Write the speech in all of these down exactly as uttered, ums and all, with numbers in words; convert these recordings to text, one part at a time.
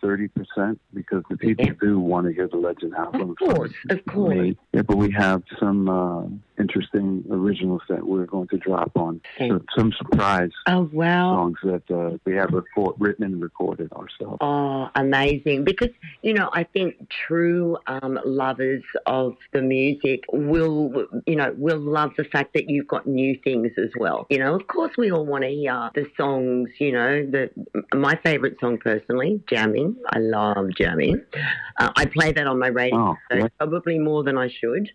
thirty percent because the people Yeah. do want to hear the Legend album. Of course, from of course. me. Yeah, but we have some uh, interesting originals that we're going to drop on. Okay. So, some surprise Oh, wow. songs that uh, we have record, written and recorded ourselves. Oh, amazing. Because, you know, I think true um, lovers of the music will, you know, will love the fact that you've got new things as well. You know, of course we all want to hear the songs, you know, the my favourite song personally, Jamming. I love Jamming. Uh, I play that on my radio, Oh, so yeah. probably more than I should.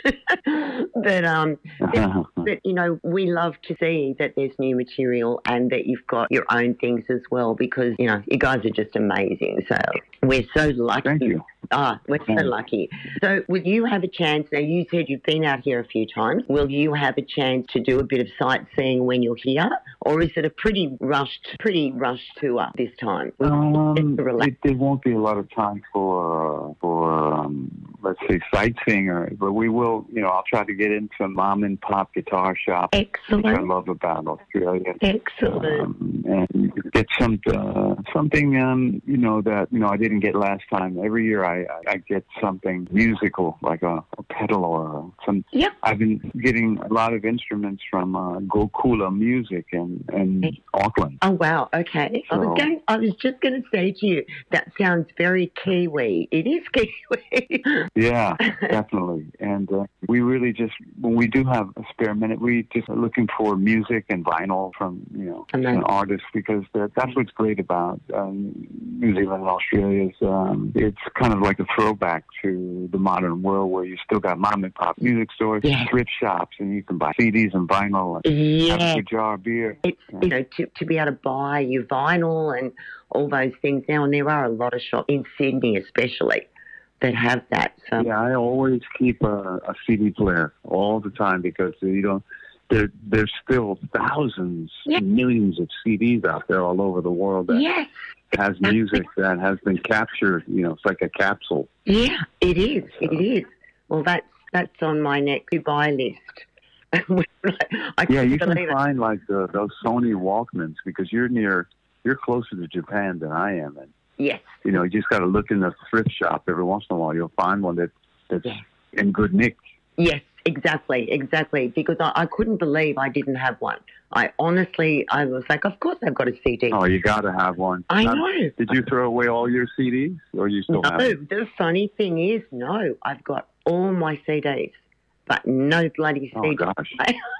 but, um, that, that, you know, we love to see that there's new material and that you've got your own things as well because, you know, you guys are just amazing. So we're so lucky. Thank you. Ah, we're so lucky. So will you have a chance, now you said you've been out here a few times, will you have a chance to do a bit of sightseeing when you're here? Or is it a pretty rushed, pretty rushed tour this time? Um, Just to relax. it, there won't be a lot of time for, uh, for um, let's say, sightseeing, or, but we will, you know, I'll try to get in some mom and pop guitar shops, which I Excellent. love about Australia. Excellent. Um, and get some uh, something, um, you know, that, you know, I didn't get last time. Every year I, I, I get something musical, like a, a pedal or some. Yep. I've been getting a lot of instruments from uh, Gokula Music in, in Auckland. Oh, wow. Okay. I was So- going, I was just going to say to you, that sounds very Kiwi. It is Kiwi. Yeah, definitely. And uh, we really just, when we do have a spare minute, we just are looking for music and vinyl from, you know, Amazing. an artist, because that, that's what's great about um, New Zealand and Australia is um, it's kind of like a throwback to the modern world where you still got mom and pop music stores, Yeah. thrift shops, and you can buy C Ds and vinyl and have a Yeah. good jar of beer. It's, you know, to, to be able to buy your vinyl and all those things now, and there are a lot of shops in Sydney especially that have that. So Yeah, I always keep a, a C D player all the time because, you know, there, there's still thousands, Yeah. millions of C Ds out there all over the world that yes, has music that has been captured. You know, it's like a capsule. yeah, it is. It is. Well, that's that's on my next to buy list. I Yeah, couldn't you can believe it. find like the, those Sony Walkmans because you're near, you're closer to Japan than I am, and Yes, you know, you just got to look in the thrift shop every once in a while. You'll find one that that's Yeah. in good nick. yes, exactly, exactly. Because I, I couldn't believe I didn't have one. I honestly, I was like, of course I've got a C D. Oh, you got to have one. I Now, know. Did you throw away all your C Ds, or you still have No, them? the funny thing is, no, I've got all my C Ds, but no bloody Oh C Ds. gosh,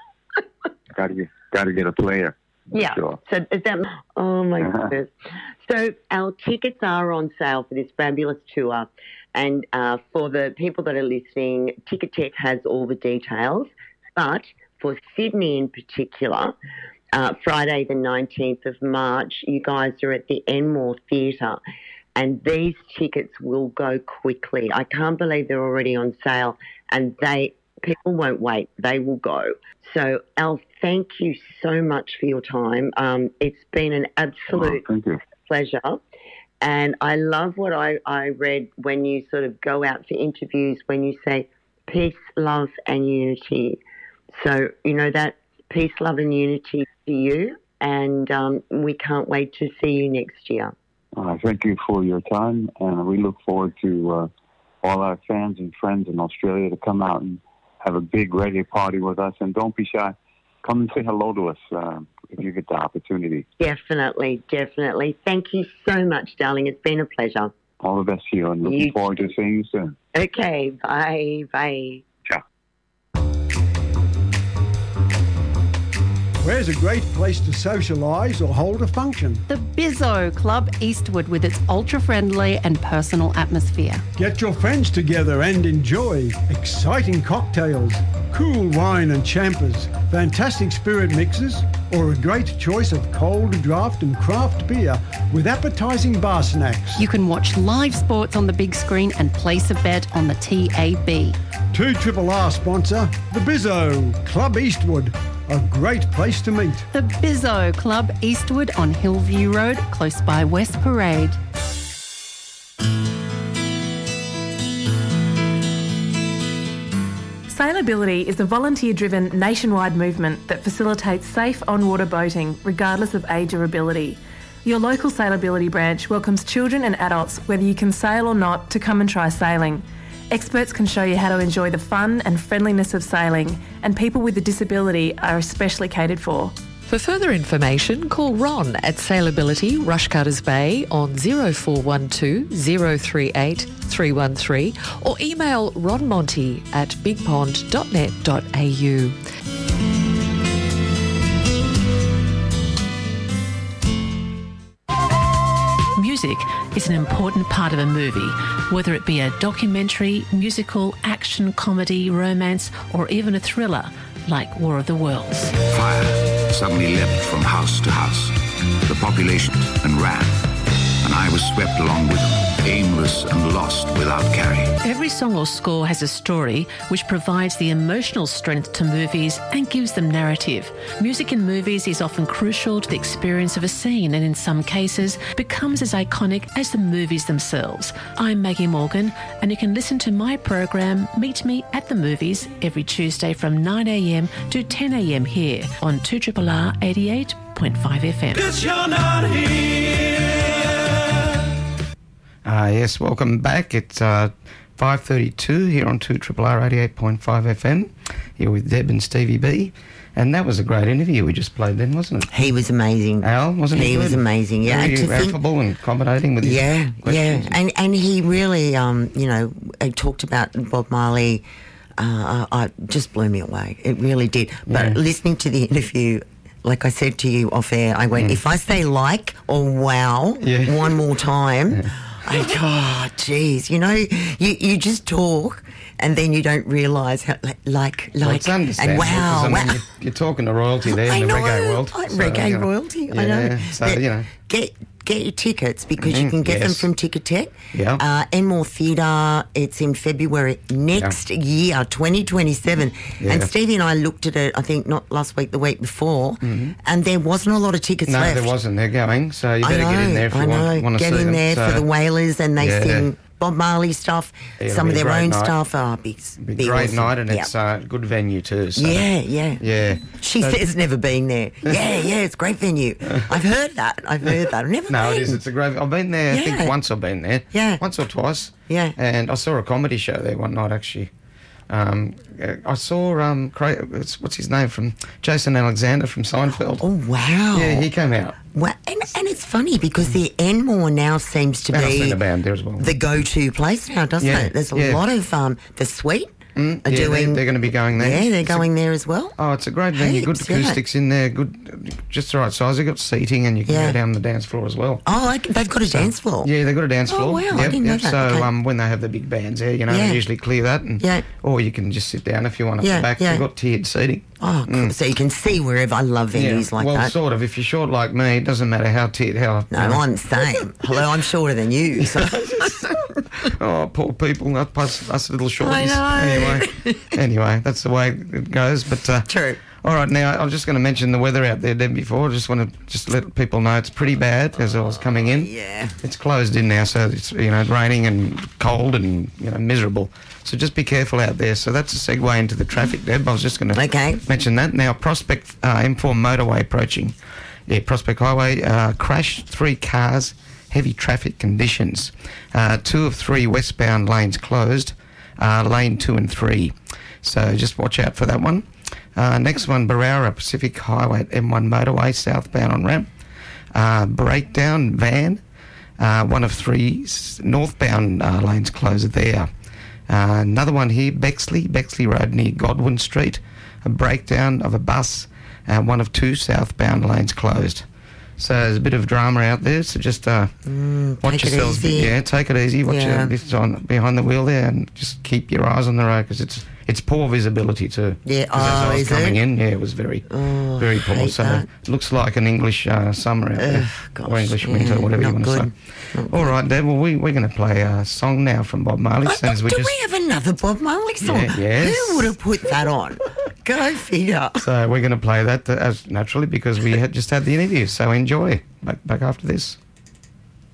got to get got to get a player. Yeah. Sure. So is that? Oh my goodness. So our tickets are on sale for this fabulous tour, and uh, for the people that are listening, Ticketek has all the details. But for Sydney in particular, uh, Friday the nineteenth of March, you guys are at the Enmore Theatre, and these tickets will go quickly. I can't believe they're already on sale, and they. People won't wait. They will go. So, Al, thank you so much for your time. Um, it's been an absolute Oh, thank you. pleasure. And I love what I, I read when you sort of go out for interviews, when you say peace, love and unity. So, you know, that peace, love and unity to you. And um, we can't wait to see you next year. Uh, thank you for your time, and we look forward to uh, all our fans and friends in Australia to come out and have a big reggae party with us. And don't be shy. Come and say hello to us uh, if you get the opportunity. Definitely, definitely. Thank you so much, darling. It's been a pleasure. All the best to you, and looking You- forward to seeing you soon. Okay, bye, bye. Ciao. Where's a great place to socialise or hold a function? The Bizzo Club Eastwood with its ultra-friendly and personal atmosphere. Get your friends together and enjoy exciting cocktails, cool wine and champers, fantastic spirit mixes, or a great choice of cold draft and craft beer with appetising bar snacks. You can watch live sports on the big screen and place a bet on the T A B. two R R sponsor, the Bizzo Club Eastwood. A great place to meet. The Bizzo Club Eastwood on Hillview Road, close by West Parade. Sailability is a volunteer-driven nationwide movement that facilitates safe on-water boating regardless of age or ability. Your local Sailability branch welcomes children and adults, whether you can sail or not, to come and try sailing. Experts can show you how to enjoy the fun and friendliness of sailing, and people with a disability are especially catered for. For further information, call Ron at Sailability, Rushcutters Bay on zero four one two zero three eight three one three or email ronmonty at bigpond dot net dot a u. Music is an important part of a movie, whether it be a documentary, musical, action, comedy, romance, or even a thriller like War of the Worlds. Fire suddenly leapt from house to house. The population and ran, and I was swept along with them, aimless and lost without carry. Every song or score has a story which provides the emotional strength to movies and gives them narrative. Music in movies is often crucial to the experience of a scene and in some cases becomes as iconic as the movies themselves. I'm Maggie Morgan and you can listen to my program Meet Me at the Movies every Tuesday from nine a m to ten a m here on two R R R eighty-eight point five F M. Guess you're not here. Uh, yes, welcome back. It's uh, five thirty-two here on two R R R eighty-eight point five F M. Here with Deb and Stevie B. And that was a great interview we just played then, wasn't it? He was amazing. Al, wasn't he? He good? was amazing, yeah. Very And to think- affable and accommodating with his Yeah, questions. yeah. And and he really, um, you know, he talked about Bob Marley. Uh, I, I just blew me away. It really did. But Yeah. listening to the interview, like I said to you off air, I went, Mm. if I say like or wow Yeah. one more time, I oh, geez, you know, you, you just talk and then you don't realise how, like, like, Well, like it's understandable, and wow, 'cause, I mean, wow. you're, you're talking to royalty there I in the know, reggae world. I- So, reggae you know, royalty, I yeah, know. So, But you know. Get get your tickets because you Mhm, can get them yes. from Ticketek. Yeah. Uh, Enmore Theatre, it's in February next year, twenty twenty-seven. Yeah. And Stevie and I looked at it, I think not last week, the week before, Mhm. and there wasn't a lot of tickets No, left. there wasn't. They're going, so you I better know, get in there if you I know. want, want to Get see in them. there So, for the Wailers, and they yeah. sing Bob Marley stuff, It'll some be of a their great own night. stuff. Oh, big, Be big great awesome. night, and Yeah. it's a uh, good venue too. So. Yeah, yeah. Yeah. She So- says never been there. Yeah, yeah, it's a great venue. I've heard that. I've heard that. I've never No, been. it is. It's a great. I've been there. I think Yeah. once I've been there. Yeah. Once or twice. Yeah. And I saw a comedy show there one night actually. Um, uh, I saw um, Cra- it's- what's his name from Jason Alexander from Seinfeld. Oh, wow. Yeah, he came out. Well, and, and it's funny because the Enmore now seems to And I've be seen the band there as well. the go-to place now, doesn't Yeah, it? There's a yeah. lot of um, the Suite Mm, are yeah, doing. they're, they're going to be going there. Yeah, they're It's a- going there as well. Oh, it's a great venue. Good Heaps, yeah. acoustics in there. Good, just the right size. They've got seating, and you can Yeah. go down the dance floor as well. Oh, I, they've got a So- dance floor. Yeah, they've got a dance Oh, floor. wow, I Yep, didn't know yep. that. So Okay. um, when they have the big bands there, you know, Yeah. they usually clear that, and Yeah. or you can just sit down if you want at Yeah, the back. yeah. They've got tiered seating. Oh, cool. So you can see wherever. I love venues like well, that. sort of. If you're short like me, it doesn't matter how tiered, how. No, you know. I'm the same. Hello, I'm shorter than you. So. Oh, poor people, not us, us little shorties. I know. Anyway, anyway, that's the way it goes. But uh, True. All right, now I'm just going to mention the weather out there, Deb. Before, I just want to just let people know it's pretty bad as I was coming in. Yeah. It's closed in now, so it's you know raining and cold and you know miserable. So just be careful out there. So that's a segue into the traffic, Deb. I was just going to Okay. mention that. Now, Prospect uh, M four motorway approaching. Yeah, Prospect Highway uh, crash, three cars, heavy traffic conditions. Uh, two of three westbound lanes closed, uh, lane two and three. So just watch out for that one. Uh, next one, Barara Pacific Highway at M one motorway, southbound on ramp. Uh, breakdown van, uh, one of three s- northbound uh, lanes closed there. Uh, another one here, Bexley, Bexley Road near Godwin Street. A breakdown of a bus, uh, one of two southbound lanes closed. So there's a bit of drama out there, so just uh, Mm, watch take it yourselves. easy. Yeah, take it easy. Watch Yeah. your this on behind the wheel there, and just keep your eyes on the road because it's it's poor visibility too. Yeah, 'Cause as oh, I was is coming it? in, yeah, it was very Oh, very poor. hate So that. it looks like an English uh, summer out there, Ugh, gosh, or English yeah, winter, whatever you not want to good. say. All right, Deb. Well, we we're going to play a song now from Bob Marley. Oh, Soon as we do just we have another Bob Marley song? Yeah, yes. Who would have put that on? Go figure. so we're going to play that uh, as naturally because we had just had the interview. So enjoy. Back back after this.